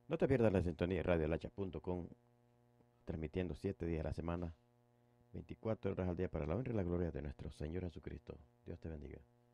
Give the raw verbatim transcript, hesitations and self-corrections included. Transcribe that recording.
No te pierdas la sintonía de radio lacha punto com, transmitiendo siete días a la semana, veinticuatro horas al día para la honra y la gloria de nuestro Señor Jesucristo. Dios te bendiga.